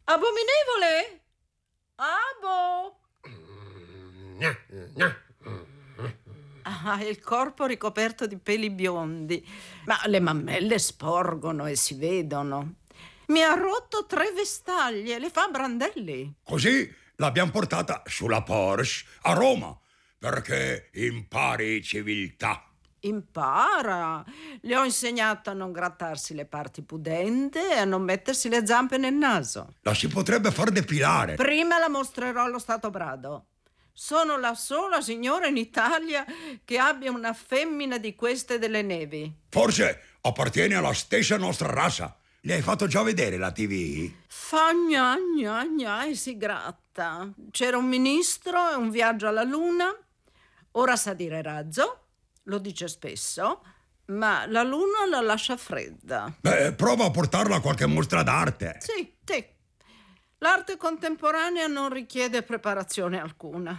Abominevole? Abo? Ah, il corpo ricoperto di peli biondi, ma le mammelle sporgono e si vedono. Mi ha rotto 3 vestaglie, le fa brandelli. Così l'abbiamo portata sulla Porsche a Roma, perché impari civiltà. Impara. Le ho insegnato a non grattarsi le parti pudente e a non mettersi le zampe nel naso. La si potrebbe far depilare. Prima la mostrerò allo Stato Brado. Sono la sola signora in Italia che abbia una femmina di queste delle nevi. Forse appartiene alla stessa nostra razza. Le hai fatto già vedere la TV? Fa gna gna gna e si gratta. C'era un ministro e un viaggio alla luna. Ora sa dire razzo, lo dice spesso, ma la luna la lascia fredda. Beh, prova a portarla a qualche mostra d'arte. Sì. L'arte contemporanea non richiede preparazione alcuna.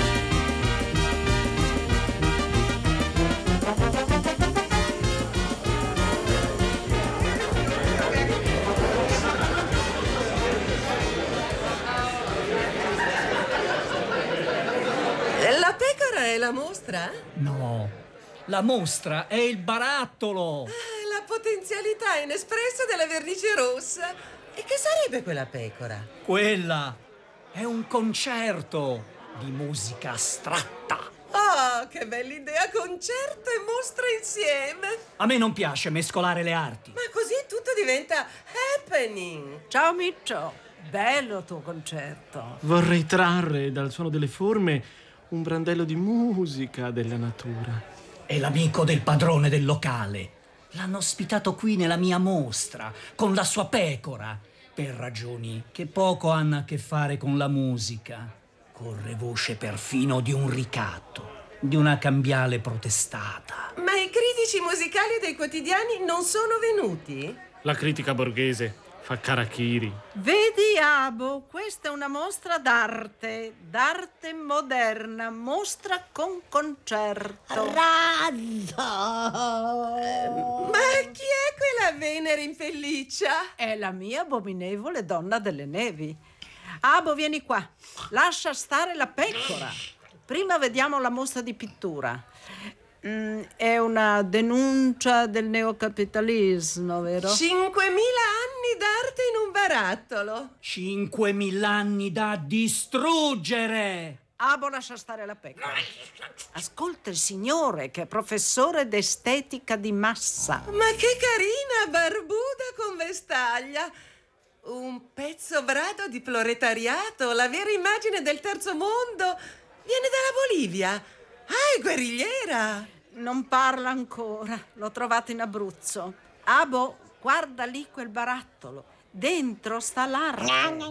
La pecora è la mostra? No, la mostra è il barattolo. La potenzialità inespressa della vernice rossa. E che sarebbe quella pecora? Quella è un concerto di musica astratta. Oh, che bella idea! Concerto e mostra insieme! A me non piace mescolare le arti. Ma così tutto diventa happening! Ciao Miccio, bello tuo concerto. Vorrei trarre dal suono delle forme un brandello di musica della natura. È l'amico del padrone del locale. L'hanno ospitato qui nella mia mostra, con la sua pecora, per ragioni che poco hanno a che fare con la musica. Corre voce perfino di un ricatto, di una cambiale protestata. Ma i critici musicali dei quotidiani non sono venuti? La critica borghese fa karakiri. Vedi, Abo, questa è una mostra d'arte moderna, mostra con concerto. Ma chi è quella Venere infelicia? È la mia abominevole donna delle nevi. Abo, vieni qua. Lascia stare la pecora. Prima vediamo la mostra di pittura. È una denuncia del neocapitalismo, vero? 5.000 anni d'arte in un barattolo. 5.000 anni da distruggere! Abo, lascia stare la pecora. Ascolta il signore che è professore d'estetica di massa. Ma che carina, barbuda con vestaglia. Un pezzo brado di proletariato, la vera immagine del terzo mondo. Viene dalla Bolivia. Ah, è guerrigliera. Non parla ancora, l'ho trovato in Abruzzo. Abo, guarda lì quel barattolo. Dentro sta l'arte.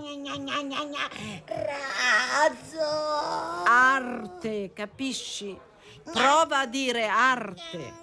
Razzo! Arte, capisci? Prova a dire arte.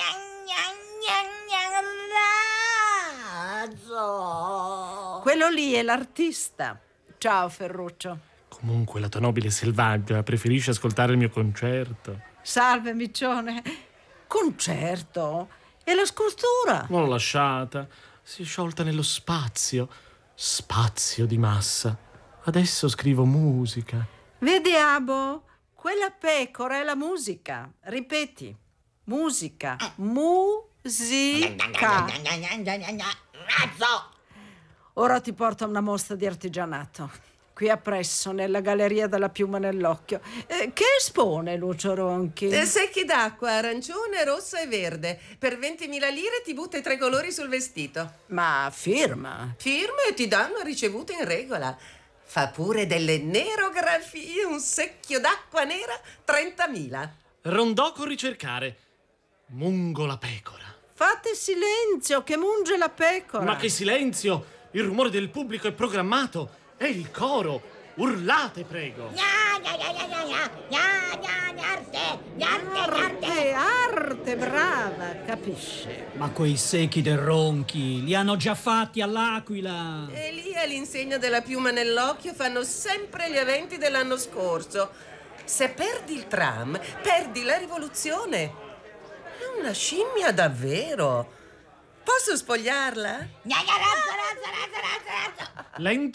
Razzo! Quello lì è l'artista. Ciao, Ferruccio. Comunque la tua nobile selvaggia preferisce ascoltare il mio concerto. Salve, Miccione. Concerto? E la scultura? L'ho lasciata, si è sciolta nello spazio di massa. Adesso scrivo musica. Vedi, Abo? Quella pecora è la musica. Ripeti. Musica. Musica. Razzo! Ora ti porto a una mostra di artigianato. Qui appresso, nella galleria della Piuma nell'Occhio. Che espone Lucio Ronchi? Secchi d'acqua, arancione, rosso e verde. Per 20.000 lire ti butta i 3 colori sul vestito. Ma firma. Firma e ti danno ricevuta in regola. Fa pure delle nerografie, un secchio d'acqua nera, 30.000. Rondò con ricercare. Mungo la pecora. Fate silenzio, che munge la pecora. Ma che silenzio! Il rumore del pubblico è programmato. È il coro. Urlate, prego. Arte, brava, capisce. Ma quei secchi del Ronchi li hanno già fatti all'Aquila. E lì all'insegna della Piuma nell'Occhio fanno sempre gli eventi dell'anno scorso. Se perdi il tram, perdi la rivoluzione. È una scimmia davvero. Posso spogliarla? Lento